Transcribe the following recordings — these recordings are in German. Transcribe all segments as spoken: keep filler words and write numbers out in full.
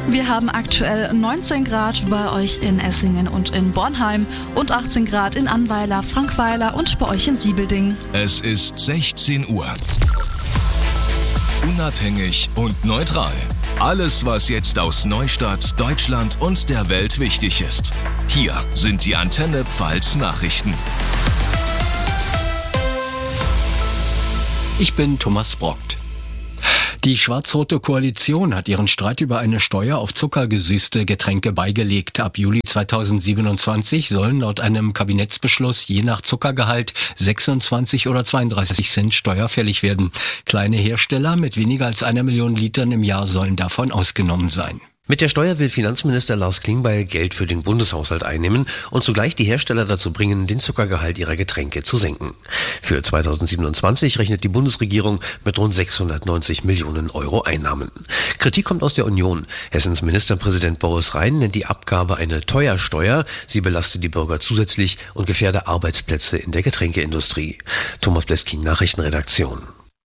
Wir haben aktuell neunzehn Grad bei euch in Essingen und in Bornheim und achtzehn Grad in Annweiler, Frankweiler und bei euch in Siebelding. Es ist sechzehn Uhr. Unabhängig und neutral. Alles, was jetzt aus Neustadt, Deutschland und der Welt wichtig ist. Hier sind die Antenne Pfalz Nachrichten. Ich bin Thomas Brockt. Die schwarz-rote Koalition hat ihren Streit über eine Steuer auf zuckergesüßte Getränke beigelegt. Ab Juli zweitausendsiebenundzwanzig sollen laut einem Kabinettsbeschluss je nach Zuckergehalt sechsundzwanzig oder zweiunddreißig Cent steuerfällig werden. Kleine Hersteller mit weniger als einer Million Litern im Jahr sollen davon ausgenommen sein. Mit der Steuer will Finanzminister Lars Klingbeil Geld für den Bundeshaushalt einnehmen und zugleich die Hersteller dazu bringen, den Zuckergehalt ihrer Getränke zu senken. Für zweitausendsiebenundzwanzig rechnet die Bundesregierung mit rund sechshundertneunzig Millionen Euro Einnahmen. Kritik kommt aus der Union. Hessens Ministerpräsident Boris Rhein nennt die Abgabe eine Teuersteuer. Sie belastet die Bürger zusätzlich und gefährde Arbeitsplätze in der Getränkeindustrie. Thomas Bleskin, Nachrichtenredaktion.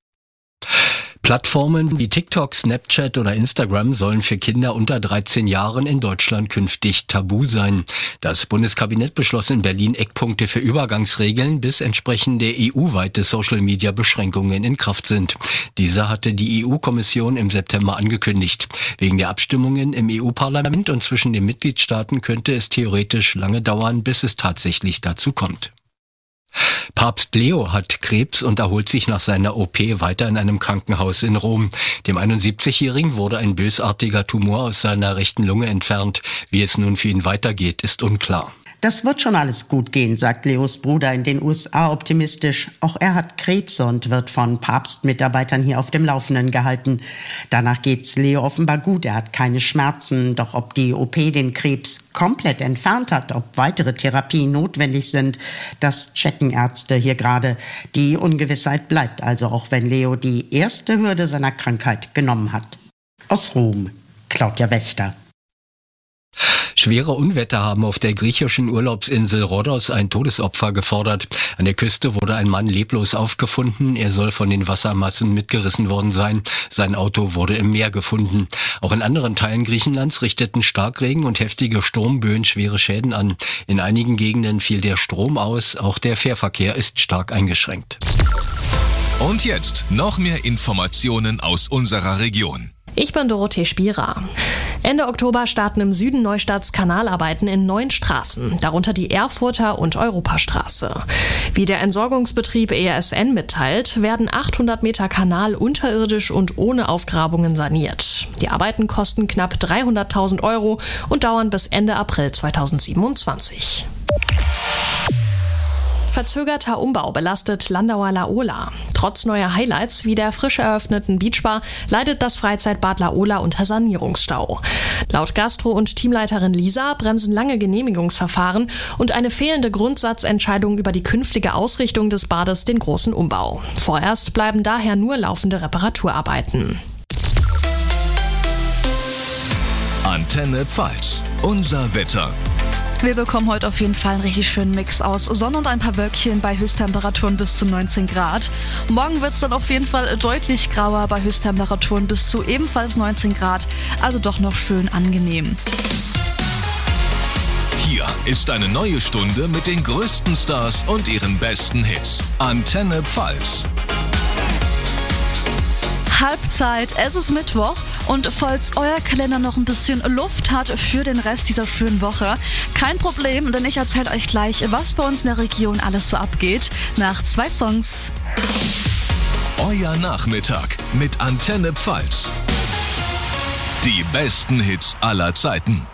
Plattformen wie TikTok, Snapchat oder Instagram sollen für Kinder unter dreizehn Jahren in Deutschland künftig tabu sein. Das Bundeskabinett beschloss in Berlin Eckpunkte für Übergangsregeln, bis entsprechende E U-weite Social-Media-Beschränkungen in Kraft sind. Diese hatte die E U-Kommission im September angekündigt. Wegen der Abstimmungen im E U-Parlament und zwischen den Mitgliedstaaten könnte es theoretisch lange dauern, bis es tatsächlich dazu kommt. Papst Leo hat Krebs und erholt sich nach seiner O P weiter in einem Krankenhaus in Rom. Dem einundsiebzigjährigen wurde ein bösartiger Tumor aus seiner rechten Lunge entfernt. Wie es nun für ihn weitergeht, ist unklar. Das wird schon alles gut gehen, sagt Leos Bruder in den U S A optimistisch. Auch er hat Krebs und wird von Papstmitarbeitern hier auf dem Laufenden gehalten. Danach geht's Leo offenbar gut, er hat keine Schmerzen. Doch ob die O P den Krebs komplett entfernt hat, ob weitere Therapien notwendig sind, das checken Ärzte hier gerade. Die Ungewissheit bleibt also, auch wenn Leo die erste Hürde seiner Krankheit genommen hat. Aus Rom, Claudia Wächter. Schwere Unwetter haben auf der griechischen Urlaubsinsel Rhodos ein Todesopfer gefordert. An der Küste wurde ein Mann leblos aufgefunden. Er soll von den Wassermassen mitgerissen worden sein. Sein Auto wurde im Meer gefunden. Auch in anderen Teilen Griechenlands richteten Starkregen und heftige Sturmböen schwere Schäden an. In einigen Gegenden fiel der Strom aus. Auch der Fährverkehr ist stark eingeschränkt. Und jetzt noch mehr Informationen aus unserer Region. Ich bin Dorothee Spierer. Ende Oktober starten im Süden Neustadts Kanalarbeiten in neun Straßen, darunter die Erfurter und Europastraße. Wie der Entsorgungsbetrieb E S N mitteilt, werden achthundert Meter Kanal unterirdisch und ohne Aufgrabungen saniert. Die Arbeiten kosten knapp dreihunderttausend Euro und dauern bis Ende April zweitausendsiebenundzwanzig. Verzögerter Umbau belastet Landauer Laola. Trotz neuer Highlights wie der frisch eröffneten Beachbar leidet das Freizeitbad Laola unter Sanierungsstau. Laut Gastro- und Teamleiterin Lisa bremsen lange Genehmigungsverfahren und eine fehlende Grundsatzentscheidung über die künftige Ausrichtung des Bades den großen Umbau. Vorerst bleiben daher nur laufende Reparaturarbeiten. Antenne Pfalz, unser Wetter. Wir bekommen heute auf jeden Fall einen richtig schönen Mix aus Sonne und ein paar Wölkchen bei Höchsttemperaturen bis zu neunzehn Grad. Morgen wird es dann auf jeden Fall deutlich grauer bei Höchsttemperaturen bis zu ebenfalls neunzehn Grad, also doch noch schön angenehm. Hier ist eine neue Stunde mit den größten Stars und ihren besten Hits. Antenne Pfalz. Halbzeit, es ist Mittwoch und falls euer Kalender noch ein bisschen Luft hat für den Rest dieser schönen Woche, kein Problem, denn ich erzähle euch gleich, was bei uns in der Region alles so abgeht, nach zwei Songs. Euer Nachmittag mit Antenne Pfalz. Die besten Hits aller Zeiten.